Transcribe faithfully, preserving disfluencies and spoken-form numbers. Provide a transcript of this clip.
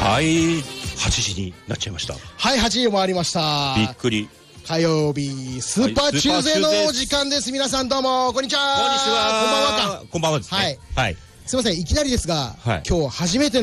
はい、はちじになっちゃいました。 はい、はちじを回りました。 びっくり。 火曜日スーパーチューズデーのお時間です。皆さんどうもこんにちは。 こんにちは。 こんばんはか。 こんばんはですね。 はい。 はい。 すいません、いきなりですが、 はい、 今日初めての